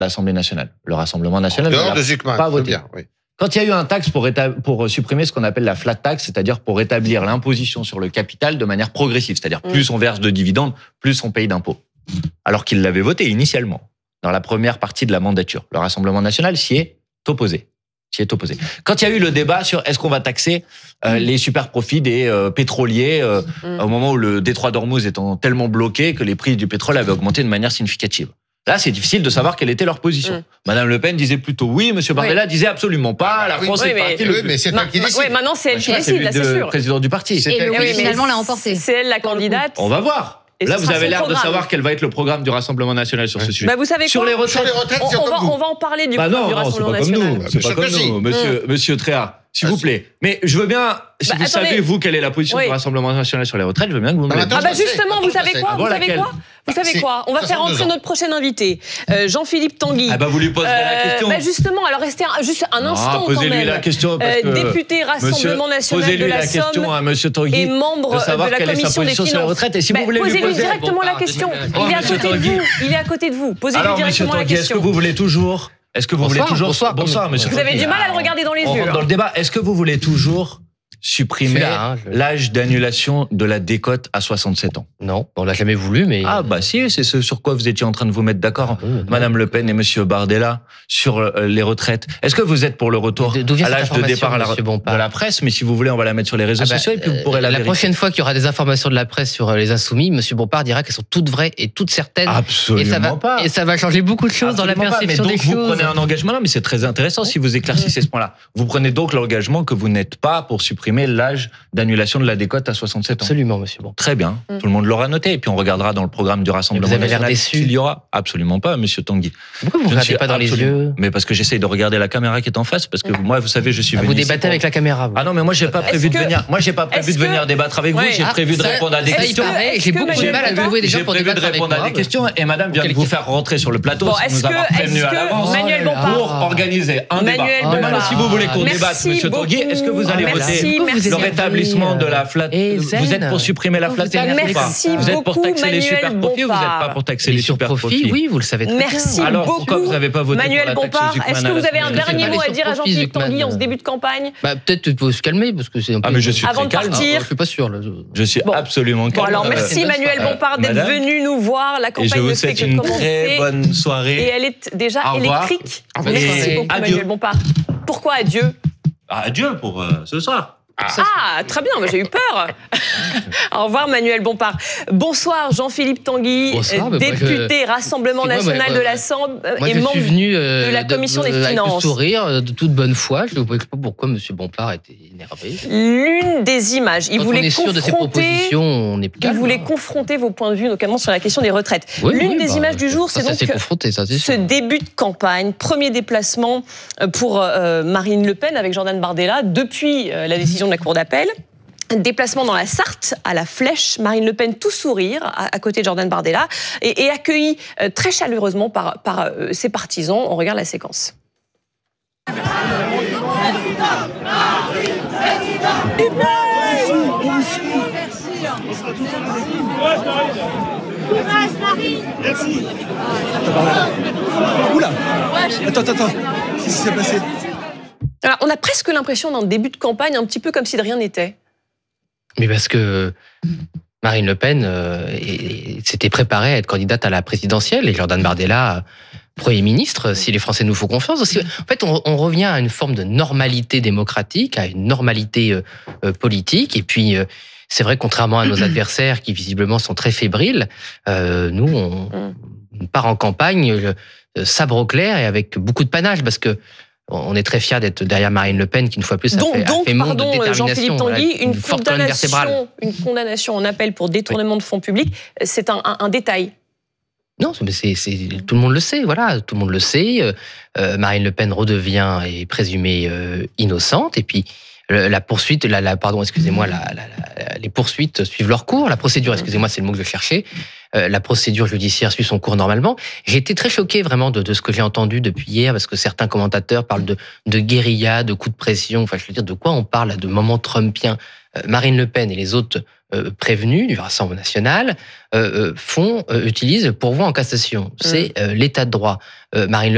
l'Assemblée nationale. Le Rassemblement national n'a pas voté. Bien, oui. Quand il y a eu un taxe pour supprimer ce qu'on appelle la flat tax, c'est-à-dire pour rétablir l'imposition sur le capital de manière progressive, c'est-à-dire plus on verse de dividendes, plus on paye d'impôts. Alors qu'il l'avait voté initialement, dans la première partie de la mandature. Le Rassemblement national s'y est opposé. Quand il y a eu le débat sur est-ce qu'on va taxer les super profits des pétroliers au moment où le détroit d'Ormuz étant tellement bloqué que les prix du pétrole avaient augmenté de manière significative. Là, c'est difficile de savoir quelle était leur position. Madame Le Pen disait plutôt oui, Monsieur Bardella disait absolument pas. La France est partie. Oui, mais c'est elle qui décide. Oui, maintenant c'est elle qui décide, là, c'est sûr. Président du parti. Et le oui, finalement, l'a emporté. C'est elle la candidate. On va voir. Là, vous avez l'air de savoir quel va être le programme du Rassemblement national sur ce sujet. Bah, vous savez sur les retraites, on va en parler du programme du Rassemblement national. C'est pas comme nous, monsieur Tréhard. S'il vous plaît. Mais je veux bien, si vous savez, vous, quelle est la position du Rassemblement national sur les retraites, je veux bien que vous me le dites. Ah bah justement, vous savez quoi On va faire entrer notre prochain invité, Jean-Philippe Tanguy. Ah bah vous lui poserez la question. Bah justement, alors restez juste un instant quand même. Posez-lui la question. Député Rassemblement national de la Somme. Posez-lui la question à monsieur Tanguy. Et membre de la commission des finances. Sur les retraites. Et si vous voulez lui posez-lui directement la question. Il est à côté de vous. Il est à côté de vous. Posez-lui directement la question. Est-ce que vous voulez toujours Bonsoir, monsieur. Vous avez du mal à le regarder dans les yeux. Dans le débat, est-ce que vous voulez toujours supprimer l'âge d'annulation de la décote à 67 ans? Non, on l'a jamais voulu, mais... Ah bah si, c'est ce sur quoi vous étiez en train de vous mettre d'accord, Madame Le Pen et Monsieur Bardella, sur les retraites. Est-ce que vous êtes pour le retour à l'âge de départ de la presse? Mais si vous voulez, on va la mettre sur les réseaux sociaux et puis vous pourrez la vérifier. La prochaine fois qu'il y aura des informations de la presse sur les Insoumis, Monsieur Bompard dira qu'elles sont toutes vraies et toutes certaines. Absolument pas. Et ça va changer beaucoup de choses dans la perception des choses. Mais donc vous prenez un engagement là, mais c'est très intéressant si vous éclaircissez ce point-là. Vous prenez donc l'engagement que vous n'êtes pas pour supprimer l'âge d'annulation de la décote à 67 ans. Absolument, monsieur. Très bien. Tout le monde l'aura noté. Et puis on regardera dans le programme du Rassemblement national s'il y aura. Absolument pas, monsieur Tanguy. Pourquoi vous ne regardez pas dans les yeux? Mais parce que j'essaye de regarder la caméra qui est en face. Parce que moi, vous savez, je suis venu. Vous débattez avec la caméra, vous. Ah non, mais moi, j'ai pas prévu de venir. Moi, j'ai pas prévu de venir débattre avec vous. J'ai prévu de répondre à des questions. J'ai beaucoup de mal à trouver des gens pour débattre avec moi. J'ai prévu de répondre à des questions. Et madame vient de vous faire rentrer sur le plateau sans nous avoir prévenu à l'avance pour organiser un débat. Maintenant, si vous voulez qu'on débatte, monsieur Tanguy, est-ce que vous allez voter le rétablissement de la flat? Vous êtes pour supprimer la flat tax? Merci vous êtes pour beaucoup, taxer les super profits ou vous n'êtes pas pour taxer les super profits? Oui, vous le savez très bien. Merci Alors, beaucoup, pourquoi vous n'avez pas voté Manuel pour la taxe Bompard. Est-ce que vous avez un dernier mot à dire à Jean-Philippe Tanguy en ce début de campagne? Peut-être qu'il faut se calmer parce que c'est un peu... Ah mais je suis avant de très calme. partir. Je suis pas sûr. Je suis absolument calme. Bon alors merci Manuel Bompard d'être venu nous voir. La campagne ne fait que commencer. Et je vous souhaite une très bonne soirée. Et elle est déjà électrique. Merci beaucoup Manuel Bompard. Pourquoi adieu? Adieu pour ce soir. Ah, très bien, j'ai eu peur. Au revoir Manuel Bompard. Bonsoir Jean-Philippe Tanguy, député Rassemblement national de la Somme et membre de la commission des finances. Avec le sourire, de toute bonne foi, je ne vois pas pourquoi M. Bompard était énervé. L'une des images, il voulait confronter vos points de vue, notamment sur la question des retraites. L'une des images du jour, c'est donc ce début de campagne, premier déplacement pour Marine Le Pen avec Jordan Bardella depuis la décision de la Cour d'appel. Déplacement dans la Sarthe, à la Flèche, Marine Le Pen tout sourire, à côté de Jordan Bardella, et accueillie très chaleureusement par ses partisans. On regarde la séquence. Courage, Marine. Merci. Oula. Attends. Qu'est-ce qui s'est passé? Alors, on a presque l'impression d'un début de campagne, un petit peu comme si de rien n'était. Mais parce que Marine Le Pen s'était préparée à être candidate à la présidentielle et Jordan Bardella, Premier ministre, si les Français nous font confiance. En fait, on revient à une forme de normalité démocratique, à une normalité politique. Et puis, c'est vrai, contrairement à nos adversaires qui visiblement sont très fébriles, nous, on part en campagne sabre au clair et avec beaucoup de panache parce que on est très fiers d'être derrière Marine Le Pen qui, une fois plus, a fait montre de détermination. Jean-Philippe Tanguy, une condamnation en appel pour détournement de fonds publics, c'est un détail. Non, mais tout le monde le sait, voilà, tout le monde le sait. Marine Le Pen redevient et présumée innocente, et puis la poursuite, les poursuites suivent leur cours. La procédure, excusez-moi, c'est le mot que je cherchais. La procédure judiciaire suit son cours normalement. J'ai été très choqué vraiment de ce que j'ai entendu depuis hier, parce que certains commentateurs parlent de guérilla, de coups de pression. Enfin, je veux dire, de quoi on parle là, de moment trumpien? Marine Le Pen et les autres prévenus du Rassemblement national utilisent pourvoi en cassation. C'est l'état de droit. Marine Le